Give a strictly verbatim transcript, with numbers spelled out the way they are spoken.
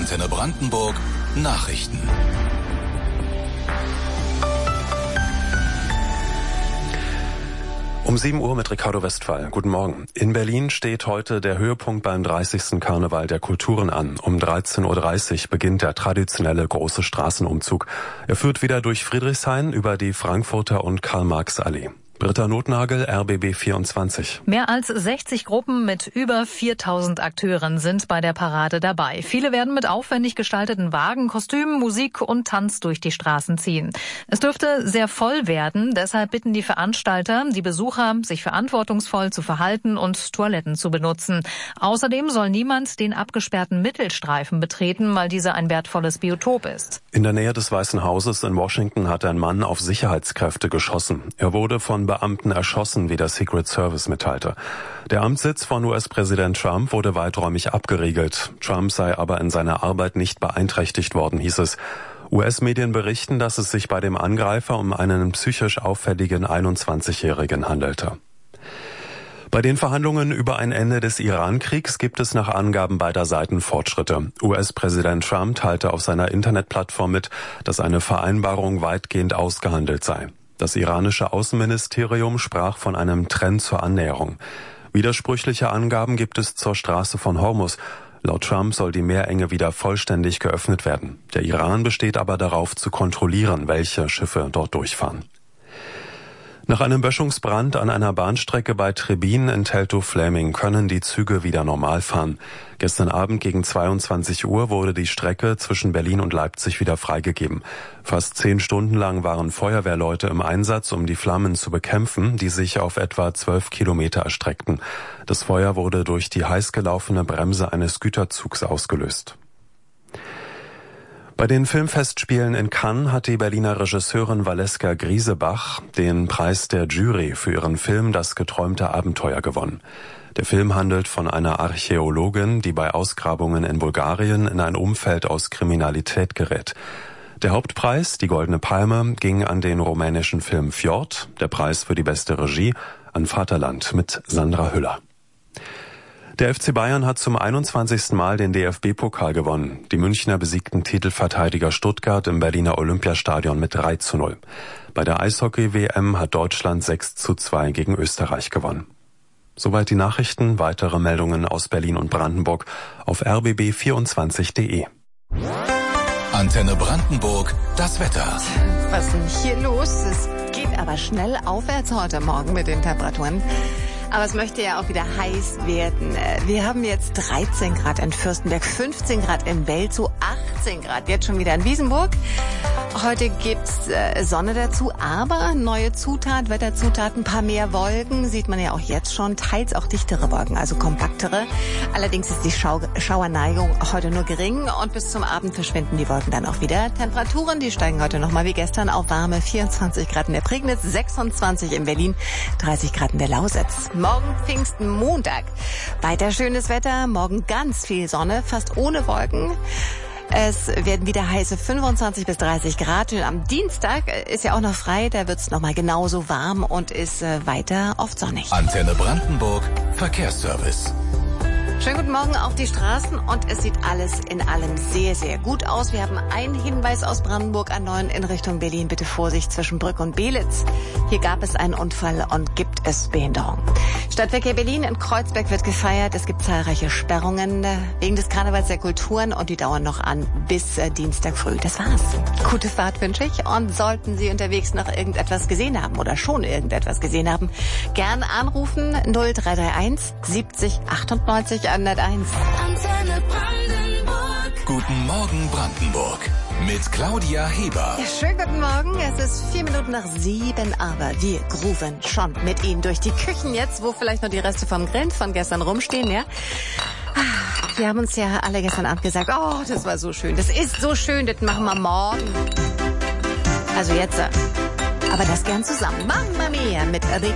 Antenne Brandenburg Nachrichten. Um sieben Uhr mit Ricardo Westphal. Guten Morgen. In Berlin steht heute der Höhepunkt beim dreißigsten Karneval der Kulturen an. Um dreizehn Uhr dreißig beginnt der traditionelle große Straßenumzug. Er führt wieder durch Friedrichshain über die Frankfurter und Karl-Marx-Allee. Britta Nothnagel, R B B vierundzwanzig. Mehr als sechzig Gruppen mit über viertausend Akteuren sind bei der Parade dabei. Viele werden mit aufwendig gestalteten Wagen, Kostümen, Musik und Tanz durch die Straßen ziehen. Es dürfte sehr voll werden, deshalb bitten die Veranstalter, die Besucher, sich verantwortungsvoll zu verhalten und Toiletten zu benutzen. Außerdem soll niemand den abgesperrten Mittelstreifen betreten, weil dieser ein wertvolles Biotop ist. In der Nähe des Weißen Hauses in Washington hat ein Mann auf Sicherheitskräfte geschossen. Er wurde von Beamten erschossen, wie der Secret Service mitteilte. Der Amtssitz von U S-Präsident Trump wurde weiträumig abgeriegelt. Trump sei aber in seiner Arbeit nicht beeinträchtigt worden, hieß es. U S-Medien berichten, dass es sich bei dem Angreifer um einen psychisch auffälligen einundzwanzigjährigen handelte. Bei den Verhandlungen über ein Ende des Iran-Kriegs gibt es nach Angaben beider Seiten Fortschritte. U S-Präsident Trump teilte auf seiner Internetplattform mit, dass eine Vereinbarung weitgehend ausgehandelt sei. Das iranische Außenministerium sprach von einem Trend zur Annäherung. Widersprüchliche Angaben gibt es zur Straße von Hormuz. Laut Trump soll die Meerenge wieder vollständig geöffnet werden. Der Iran besteht aber darauf, zu kontrollieren, welche Schiffe dort durchfahren. Nach einem Böschungsbrand an einer Bahnstrecke bei Trebin in Teltow-Fläming können die Züge wieder normal fahren. Gestern Abend gegen zweiundzwanzig Uhr wurde die Strecke zwischen Berlin und Leipzig wieder freigegeben. Fast zehn Stunden lang waren Feuerwehrleute im Einsatz, um die Flammen zu bekämpfen, die sich auf etwa zwölf Kilometer erstreckten. Das Feuer wurde durch die heiß gelaufene Bremse eines Güterzugs ausgelöst. Bei den Filmfestspielen in Cannes hat die Berliner Regisseurin Valeska Griesebach den Preis der Jury für ihren Film Das geträumte Abenteuer gewonnen. Der Film handelt von einer Archäologin, die bei Ausgrabungen in Bulgarien in ein Umfeld aus Kriminalität gerät. Der Hauptpreis, die Goldene Palme, ging an den rumänischen Film Fjord, der Preis für die beste Regie an Vaterland mit Sandra Hüller. Der F C Bayern hat zum einundzwanzigsten Mal den D F B-Pokal gewonnen. Die Münchner besiegten Titelverteidiger Stuttgart im Berliner Olympiastadion mit drei zu null. Bei der Eishockey-W M hat Deutschland sechs zu zwei gegen Österreich gewonnen. Soweit die Nachrichten. Weitere Meldungen aus Berlin und Brandenburg auf r b b vierundzwanzig punkt de. Antenne Brandenburg, das Wetter. Was ist denn hier los? Es geht aber schnell aufwärts heute Morgen mit den Temperaturen. Aber es möchte ja auch wieder heiß werden. Wir haben jetzt dreizehn Grad in Fürstenberg, fünfzehn Grad in Welzow, achtzehn Grad jetzt schon wieder in Wiesenburg. Heute gibt's äh, Sonne dazu, aber neue Zutat, Wetterzutat, ein paar mehr Wolken, sieht man ja auch jetzt schon, teils auch dichtere Wolken, also kompaktere. Allerdings ist die Schau- Schauerneigung heute nur gering und bis zum Abend verschwinden die Wolken dann auch wieder. Temperaturen, die steigen heute nochmal wie gestern auf warme vierundzwanzig Grad in der Prignitz, sechsundzwanzig in Berlin, dreißig Grad in der Lausitz. Morgen Pfingstenmontag. Weiter schönes Wetter, morgen ganz viel Sonne, fast ohne Wolken. Es werden wieder heiße fünfundzwanzig bis dreißig Grad. Und am Dienstag ist ja auch noch frei, da wird es nochmal genauso warm und ist äh, weiter oft sonnig. Antenne Brandenburg, Verkehrsservice. Schönen guten Morgen auf die Straßen und es sieht alles in allem sehr, sehr gut aus. Wir haben einen Hinweis aus Brandenburg an neun in Richtung Berlin. Bitte Vorsicht zwischen Brück und Belitz. Hier gab es einen Unfall und gibt es Behinderung. Stadtverkehr Berlin in Kreuzberg wird gefeiert. Es gibt zahlreiche Sperrungen wegen des Karnevals der Kulturen und die dauern noch an bis äh, Dienstag früh. Das war's. Gute Fahrt wünsche ich und sollten Sie unterwegs noch irgendetwas gesehen haben oder schon irgendetwas gesehen haben, gern anrufen null drei drei eins siebzig achtundneunzig hunderteins. Antenne Brandenburg. Guten Morgen Brandenburg mit Claudia Heber. Ja, schönen guten Morgen. Es ist vier Minuten nach sieben, aber wir grooven schon mit Ihnen durch die Küchen jetzt, wo vielleicht noch die Reste vom Grillen von gestern rumstehen, ja? Wir haben uns ja alle gestern Abend gesagt, oh, das war so schön, das ist so schön, das machen wir morgen. Also jetzt, aber das gern zusammen. Mamma mia mit